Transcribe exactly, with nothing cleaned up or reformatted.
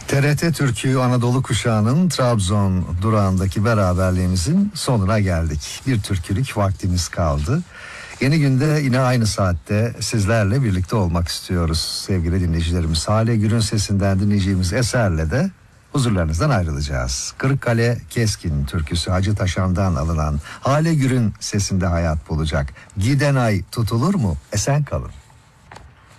T R T Türk'ü Anadolu kuşağının Trabzon durağındaki beraberliğimizin sonuna geldik. Bir türkülük vaktimiz kaldı. Yeni günde yine aynı saatte sizlerle birlikte olmak istiyoruz sevgili dinleyicilerimiz. Hale Gür'ün sesinden dinleyeceğimiz eserle de huzurlarınızdan ayrılacağız. Kırıkkale Keskin türküsü Hacı Taşan'dan alınan Hale Gür'ün sesinde hayat bulacak. Giden ay tutulur mu? Esen kalın.